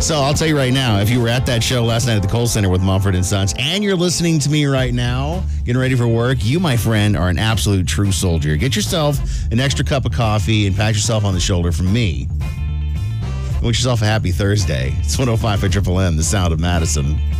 So I'll tell you right now, if you were at that show last night at the Kohl Center with Mumford and Sons, and you're listening to me right now, getting ready for work, you, my friend, are an absolute true soldier. Get yourself an extra cup of coffee and pat yourself on the shoulder from me. Wish yourself a happy Thursday. It's 105 at Triple M, the sound of Madison.